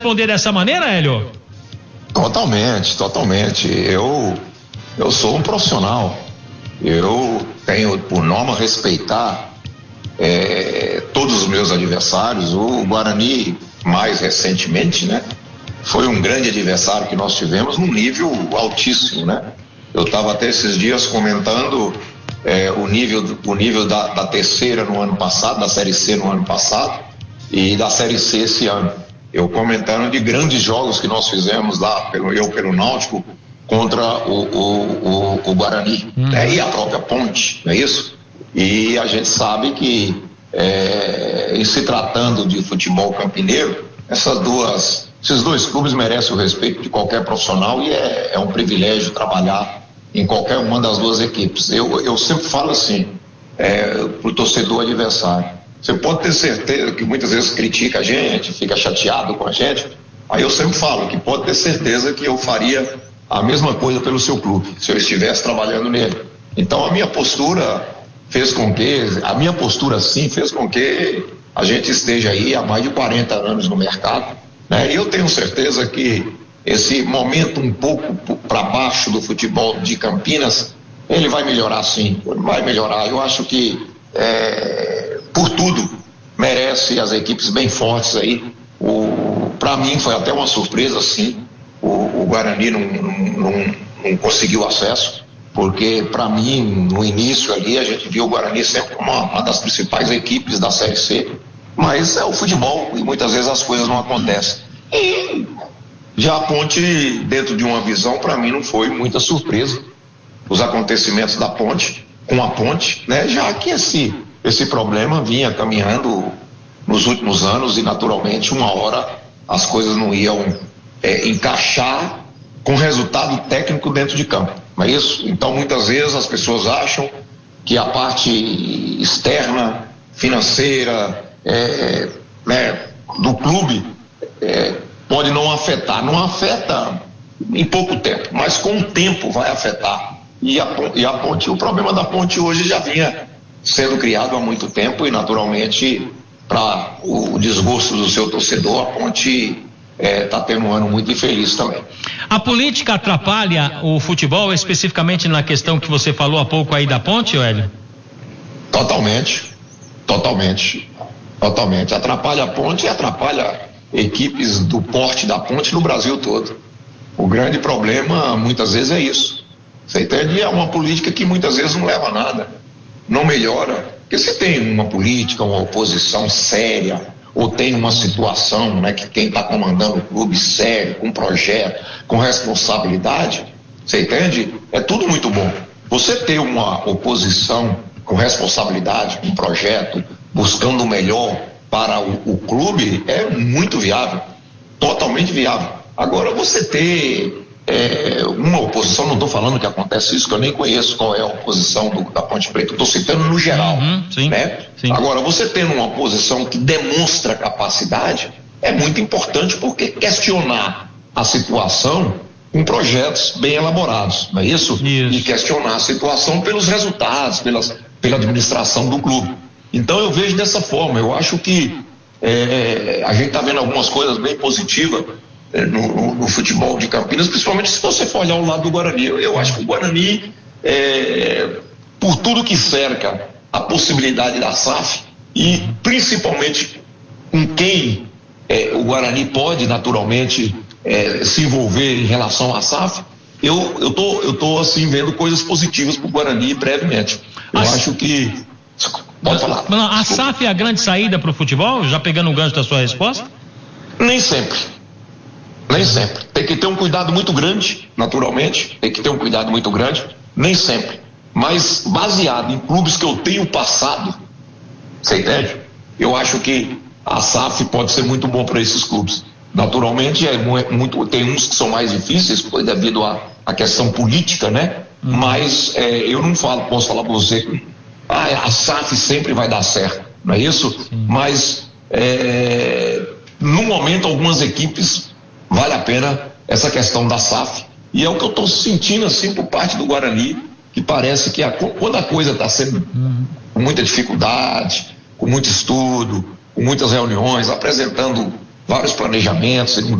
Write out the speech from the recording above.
responder dessa maneira, Hélio? Totalmente. Eu sou um profissional. Eu tenho por norma respeitar todos os meus adversários. O Guarani, mais recentemente, né, foi um grande adversário que nós tivemos num nível altíssimo, né? Eu estava até esses dias comentando o nível da terceira no ano passado, da Série C no ano passado e da Série C esse ano. Eu comentando de grandes jogos que nós fizemos lá, pelo Náutico, contra o Guarani, né? E a própria Ponte, não é isso? E a gente sabe que, em se tratando de futebol campineiro, esses dois clubes merecem o respeito de qualquer profissional e é um privilégio trabalhar em qualquer uma das duas equipes. Eu sempre falo assim, pro torcedor adversário, você pode ter certeza que muitas vezes critica a gente, fica chateado com a gente, aí eu sempre falo que pode ter certeza que eu faria a mesma coisa pelo seu clube, se eu estivesse trabalhando nele. Então a minha postura sim fez com que a gente esteja aí há mais de 40 anos no mercado, né? E eu tenho certeza que esse momento um pouco para baixo do futebol de Campinas, ele vai melhorar sim, vai melhorar. Eu acho que por tudo merece as equipes bem fortes aí. Para mim foi até uma surpresa sim, o Guarani não conseguiu acesso, porque para mim no início ali a gente viu o Guarani sempre como uma das principais equipes da Série C, mas é o futebol e muitas vezes as coisas não acontecem. E já a Ponte, dentro de uma visão, para mim não foi muita surpresa os acontecimentos da Ponte, com a Ponte, né? Já que esse problema vinha caminhando nos últimos anos e naturalmente uma hora as coisas não iam encaixar com resultado técnico dentro de campo, não é isso? Então muitas vezes as pessoas acham que a parte externa, financeira, do clube pode não afetar. Não afeta em pouco tempo, mas com o tempo vai afetar. E a Ponte, o problema da Ponte hoje já vinha sendo criado há muito tempo e naturalmente para o desgosto do seu torcedor, a Ponte está tendo um ano muito infeliz também. A política atrapalha o futebol, especificamente na questão que você falou há pouco aí da Ponte, Hélio? Totalmente. Atrapalha a Ponte e atrapalha equipes do porte da Ponte no Brasil todo. O grande problema muitas vezes é isso. Você entende? É uma política que muitas vezes não leva a nada, não melhora. Porque se tem uma política, uma oposição séria, ou tem uma situação, né, que quem está comandando o clube sério, com projeto, com responsabilidade, você entende? É tudo muito bom. Você ter uma oposição com responsabilidade, com projeto, buscando o melhor para o clube é muito viável, totalmente viável. Agora você ter uma oposição, não estou falando que acontece isso, que eu nem conheço qual é a oposição da Ponte Preta, estou citando no geral, sim, né? Sim. Agora você tendo uma oposição que demonstra capacidade é muito importante, porque questionar a situação com projetos bem elaborados, não é isso? E questionar a situação pelos resultados, pela administração do clube. Então eu vejo dessa forma. Eu acho que a gente está vendo algumas coisas bem positivas no futebol de Campinas, principalmente se você for olhar o lado do Guarani. Eu acho que o Guarani, por tudo que cerca a possibilidade da SAF, e principalmente com quem o Guarani pode naturalmente se envolver em relação à SAF, eu tô assim vendo coisas positivas para o Guarani brevemente. Eu acho que pode falar. A SAF é a grande saída para o futebol? Já pegando o gancho da sua resposta? Nem sempre. Tem que ter um cuidado muito grande, naturalmente. Nem sempre. Mas baseado em clubes que eu tenho passado, você entende? Eu acho que a SAF pode ser muito bom para esses clubes. Naturalmente, tem uns que são mais difíceis, devido à questão política, né? Mas eu não posso falar para você que a SAF sempre vai dar certo, não é isso? Sim. Mas no momento algumas equipes vale a pena essa questão da SAF, e é o que eu estou sentindo assim por parte do Guarani, que parece que quando a coisa está sendo com muita dificuldade, com muito estudo, com muitas reuniões, apresentando vários planejamentos,